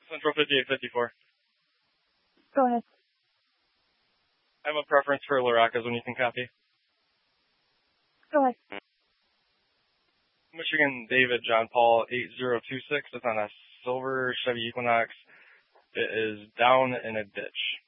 Central 5854. Go ahead. I have a preference for Laracas when you can copy. Go ahead. Michigan David John Paul 8026. It's on a silver Chevy Equinox. It is down in a ditch.